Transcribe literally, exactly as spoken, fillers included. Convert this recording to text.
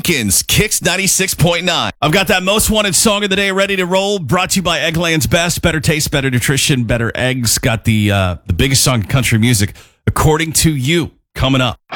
weekends, Kicks ninety-six point nine. I've got that most wanted song of the day ready to roll, brought to you by Eggland's Best. Better taste, better nutrition, better eggs. Got the uh, the biggest song in country music, According to You, coming up.